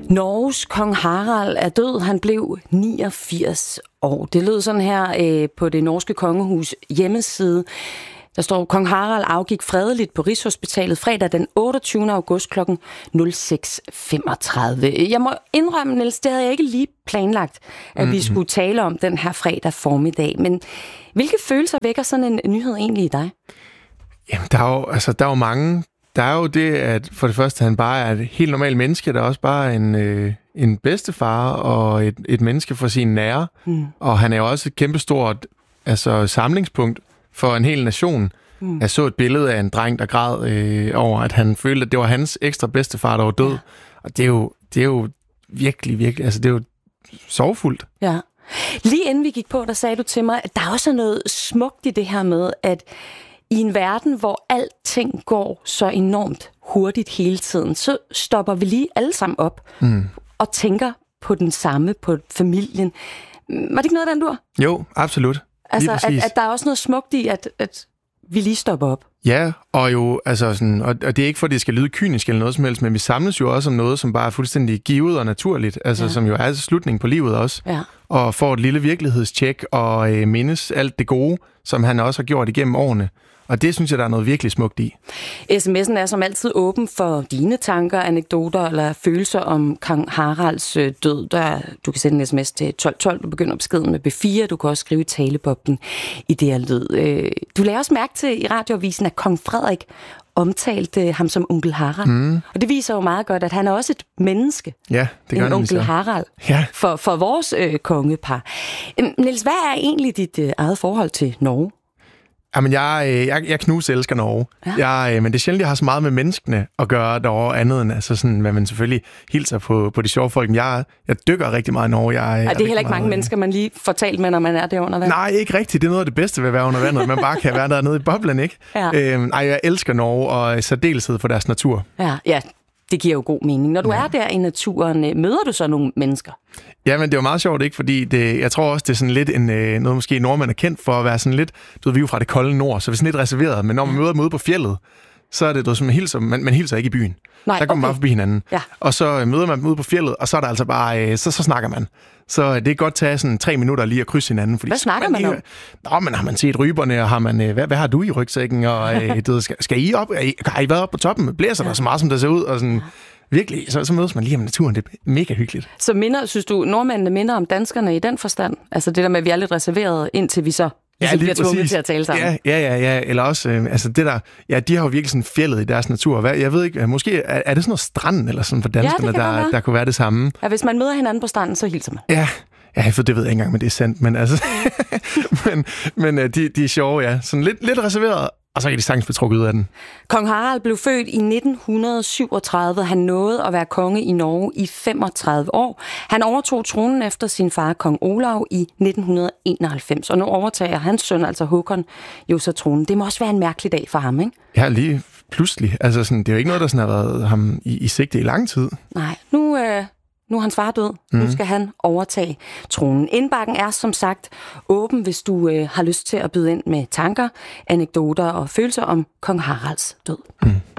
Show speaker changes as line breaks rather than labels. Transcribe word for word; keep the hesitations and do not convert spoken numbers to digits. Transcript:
Norges kong Harald er død. Han blev niogfirs år. Det lød sådan her øh, på det norske kongehus hjemmeside. Der står, kong Harald afgik fredeligt på Rigshospitalet fredag den otteogtyvende august kl. nul seks femogtredive. Jeg må indrømme, Niels, det havde jeg ikke lige planlagt, at mm-hmm. vi skulle tale om den her fredag formiddag. Men hvilke følelser vækker sådan en nyhed egentlig i dig?
Jamen, der er jo, altså, der er jo mange. Der er jo det, at for det første, han bare er et helt normalt menneske. Der er også bare en, øh, en bedstefar og et, et menneske for sine nære. Mm. Og han er jo også et kæmpestort altså, samlingspunkt for en hel nation. Mm. Jeg så et billede af en dreng, der græd øh, over, at han følte, at det var hans ekstra bedstefar, der var død. Ja. Og det er, jo, det er jo virkelig, virkelig, altså det er jo sorgfuldt.
Ja. Lige inden vi gik på, der sagde du til mig, at der er også noget smukt i det her med, at i en verden, hvor alting går så enormt hurtigt hele tiden, så stopper vi lige alle sammen op mm. og tænker på den samme, på familien. Var det ikke noget af den dur?
Jo, absolut.
Altså, at, at der er også noget smukt i, at, at vi lige stopper op.
Ja, og jo, altså sådan, og, og det er ikke for, at det skal lyde kynisk eller noget som helst, men vi samles jo også om noget, som bare er fuldstændig givet og naturligt, altså ja. Som jo er slutningen på livet også. Ja. Og får et lille virkelighedstjek og øh, mindes alt det gode, som han også har gjort igennem årene. Og det synes jeg, der er noget virkelig smukt i. sms'en er som altid åben for dine tanker, anekdoter eller følelser om kong Haralds død. Der, du kan sende en sms til tolv tolv, du begynder beskeden med B fire, du kan også skrive i taleboblen i det her lyd. Du lagde også mærke til i radioavisen, at kong Frederik omtalte ham som onkel Harald. Mm. Og det viser jo meget godt, at han er også et menneske. Ja, det gør
en onkel Harald
ja. for,
for vores øh, kongepar. Niels, hvad er egentlig dit øh, eget forhold til Norge?
Jamen, jeg, jeg, jeg knus elsker Norge. Ja. Jeg, men det er sjældent, jeg har så meget med menneskene at gøre derovre, andet end altså sådan, hvad man selvfølgelig hilser på, på de sjove folk. Jeg, jeg dykker rigtig meget i Norge. Jeg,
er det er heller ikke mange meget, mennesker, man lige får talt med, når man er der under vandet?
Nej, ikke rigtigt. Det er noget af det bedste ved at være under vandet. Man bare kan være dernede i boblen, ikke? Ja. Øhm, ej, jeg elsker Norge, og særdeleshed for deres natur.
Ja, ja. Det giver jo god mening. Når du ja. er der i naturen, møder du så nogle mennesker?
Ja, men det er jo meget sjovt, ikke? Fordi det, jeg tror også, det er sådan lidt en, noget, måske nordmænd er kendt for at være sådan lidt, du ved, vi er jo fra det kolde nord, så vi er sådan lidt reserveret. Men når man møder dem ude på fjellet, så er det, du ved, man hilser, man, man hilser ikke i byen. Nej, der går okay. man bare forbi hinanden. Ja. Og så møder man dem ude på fjellet, og så er der altså bare, så, så snakker man. Så det er godt tage sådan tre minutter lige at krydse hinanden. Fordi
hvad snakker man, man om?
Nå, men har man set ryberne, og har man, hvad, hvad har du i rygsækken? Og du ved, skal, skal I op? Har I været op på toppen? Blæser ja. der så meget, som der ser ud? Og sådan, virkelig, så, så mødes man lige om naturen. Det er mega hyggeligt.
Så minder, synes du, nordmændene minder om danskerne i den forstand? Altså det der med, at vi er lidt reserveret, indtil vi så ja, bliver tvunget til at tale sammen?
Ja, ja, ja. ja. Eller også, øh, altså det der, ja, de har jo virkelig sådan fjeldet i deres natur. Hvad, jeg ved ikke, måske er, er det sådan noget strand, eller sådan for danskerne, ja, der, der kunne være det samme?
Ja, hvis man møder hinanden på stranden, så hilser man.
Ja, ja, for det ved jeg ikke engang, men det er sandt. Men altså, men, men de, de er sjove, ja. Sådan lidt, lidt reserveret. Og så kan de sagtens blive trukket ud af den.
Kong Harald blev født i nitten syvogtredive. Han nåede at være konge i Norge i femogtredive år. Han overtog tronen efter sin far, kong Olav, i nitten enoghalvfems. Og nu overtager hans søn, altså Håkon, jo så tronen. Det må også være en mærkelig dag for ham, ikke?
Ja, lige pludselig. Altså, sådan, det er jo ikke noget, der sådan har været ham i, i sigte i lang tid.
Nej, nu... Øh Nu er hans far død. Mm. Nu skal han overtage tronen. Indbakken er som sagt åben, hvis du øh, har lyst til at byde ind med tanker, anekdoter og følelser om kong Haralds død. Mm.